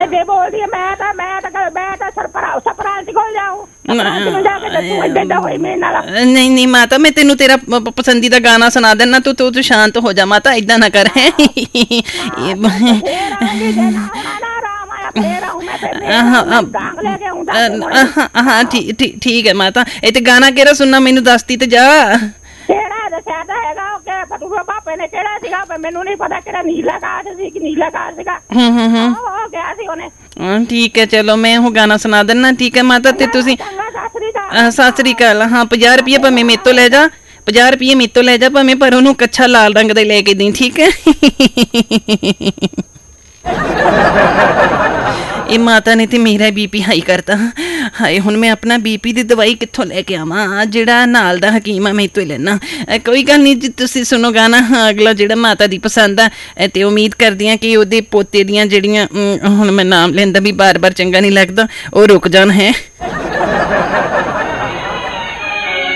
ਅੱਗੇ ਬੋਲਦੀ ਹੈ। ਮੈਂ ਤਾਂ ਸਰਪ੍ਰਾਂਚ ਕੋਲ ਜਾਊਂ। ਨਹੀਂ ਨਹੀਂ ਮਾਤਾ, ਮੈਂ ਤੈਨੂੰ ਤੇਰਾ ਪਸੰਦੀਦਾ ਗਾਣਾ ਸੁਣਾ ਦੇਣਾ। ਤੂੰ ਸ਼ਾਂਤ ਹੋ ਜਾ ਮਾਤਾ, ਏਦਾਂ ਨਾ ਕਰ। ਹਾਂ ਠੀਕ ਹੈ ਮਾਤਾ। ਇਹ ਤੇ ਗਾਣਾ ਕਿਹੜਾ ਸੁਣਨਾ ਮੈਨੂੰ ਦੱਸਦੀ ਤੇ ਜਾ। ਕਿਹੜਾ ਦੱਸਿਆ ਤਾਂ ਹੈਗਾ ਉਹ ਪਾਪੇ ਨੇ, ਕਿਹੜਾ ਸੀਗਾ ਮੈਨੂੰ ਨਹੀਂ ਪਤਾ। ਕਿਹੜਾ ਨੀਲਾ ਕਾਰਡ ਸੀ ਕਿ ਨੀਲਾ ਕਾਰਡ ਸੀਗਾ। ਹੋ ਗਿਆ ਸੀ ਉਹਨੇ। ਠੀਕ ਹੈ ਚਲੋ, ਮੈਂ ਉਹ ਗਾਣਾ ਸੁਣਾ ਦੇਣਾ। ਠੀਕ ਹੈ ਮਾਤਾ। ਤੇ ਤੁਸੀਂ ਸਤਿ ਸ੍ਰੀ ਅਕਾਲ। ਹਾਂ 50 ਰੁਪਏ ਭਾਵੇਂ ਮੇਰੇ ਤੋਂ ਲੈ ਜਾ, 50 ਰੁਪਏ ਮੇਰੇ ਤੋਂ ਲੈ ਜਾ ਭਾਵੇਂ, ਪਰ ਉਹਨੂੰ ਕੱਛਾ ਲਾਲ ਰੰਗ ਦਾ ਲੈ ਕੇ ਦੇਈਂ। ਠੀਕ ਹੈ। ਇਹ ਮਾਤਾ ਨੇ ਤੇ ਮੇਰਾ BP ਹਾਈ ਕਰਤਾ। ਹਾਏ ਹੁਣ ਮੈਂ ਆਪਣਾ BP ਦੀ ਦਵਾਈ ਕਿੱਥੋਂ ਲੈ ਕੇ ਆਵਾਂ? ਜਿਹੜਾ ਨਾਲ ਦਾ ਹਕੀਮ ਆ ਮੈਂ ਤੋਂ ਹੀ ਲੈਣਾ। ਕੋਈ ਗੱਲ ਨਹੀਂ ਜੀ, ਤੁਸੀਂ ਸੁਣੋ ਗਾਣਾ ਅਗਲਾ ਜਿਹੜਾ ਮਾਤਾ ਦੀ ਪਸੰਦ ਆ। ਤੇ ਉਮੀਦ ਕਰਦੀ ਹਾਂ ਕਿ ਉਹਦੇ ਪੋਤੇ ਦੀਆਂ ਜਿਹੜੀਆਂ ਹੁਣ ਮੈਂ ਨਾਮ ਲੈਂਦਾ ਵੀ ਬਾਰ-ਬਾਰ ਚੰਗਾ ਨਹੀਂ ਲੱਗਦਾ, ਉਹ ਰੁਕ ਜਾਣ ਹੈ।